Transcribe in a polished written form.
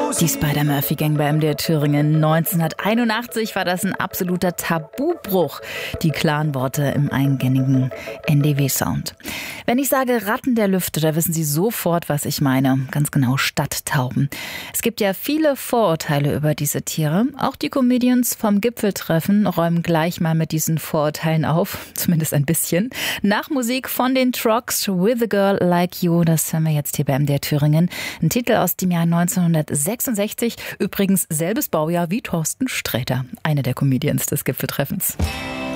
Die Spider-Murphy Gang bei MDR Thüringen. 1981 war das ein absoluter Tabubruch, die klaren Worte im eingängigen NDW-Sound. Wenn ich sage Ratten der Lüfte, da wissen Sie sofort, was ich meine. Ganz genau, Stadttauben. Es gibt ja viele Vorurteile über diese Tiere. Auch die Comedians vom Gipfeltreffen räumen gleich mal mit diesen Vorurteilen auf. Zumindest ein bisschen. Nach Musik von den Trucks, With a Girl Like You. Das hören wir jetzt hier bei MDR Thüringen. Ein Titel aus dem Jahr 1966. Übrigens selbes Baujahr wie Thorsten Sträter, einer der Comedians des Gipfeltreffens.